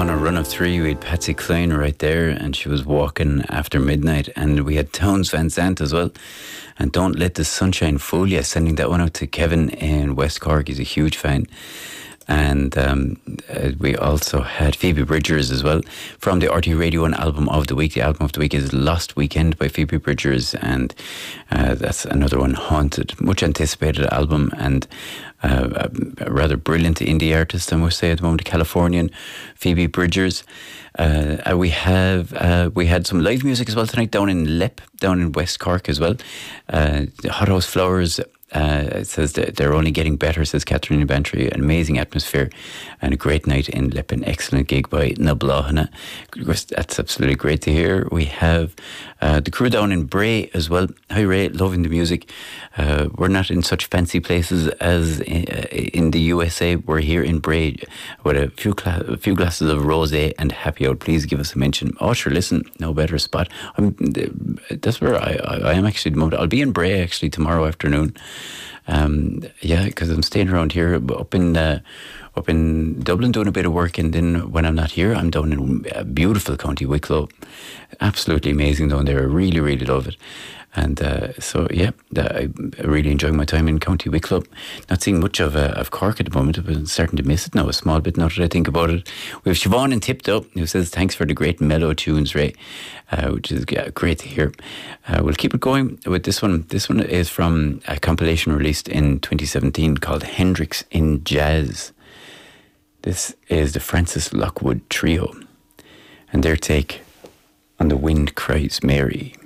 on a run of three. We had Patsy Cline right there, and she was Walking After Midnight. And we had Townes Van Zandt as well. And Don't Let the Sunshine Fool You, sending that one out to Kevin in West Cork. He's a huge fan. And we also had Phoebe Bridgers as well from the RT Radio 1 Album of the Week. The Album of the Week is Lost Weekend by Phoebe Bridgers, and that's another one, Haunted. Much anticipated album, and a rather brilliant indie artist, I must say, at the moment, a Californian, Phoebe Bridgers. We had some live music as well tonight down in Lep, down in West Cork as well. The Hot House Flowers. It says that they're only getting better, says Catherine Bantry. An amazing atmosphere and a great night in Lep. An excellent gig by Nablahana. That's absolutely great to hear. We have the crew down in Bray as well. Hi Ray, loving the music. We're not in such fancy places as in the USA. We're here in Bray with a few glasses of rosé and happy out. Please give us a mention. Oh sure, listen, no better spot. That's where I am actually at the moment. I'll be in Bray actually tomorrow afternoon. Because I'm staying around here up in Dublin doing a bit of work, and then when I'm not here, I'm down in beautiful County Wicklow. Absolutely amazing down there. I really, really love it. And I really enjoy my time in County Wicklow. Not seeing much of Cork at the moment. I'm starting to miss it now a small bit, now that I think about it. We have Siobhan in Tiptoe, who says, thanks for the great mellow tunes, Ray, which is great to hear. We'll keep it going with this one. This one is from a compilation released in 2017 called Hendrix in Jazz. This is the Francis Lockwood Trio and their take on The Wind Cries Mary.